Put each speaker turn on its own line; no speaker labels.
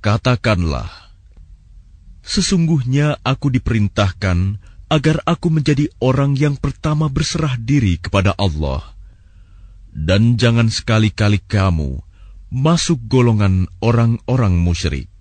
Katakanlah, sesungguhnya aku diperintahkan agar aku menjadi orang yang pertama berserah diri kepada Allah. Dan jangan sekali-kali kamu masuk golongan orang-orang musyrik.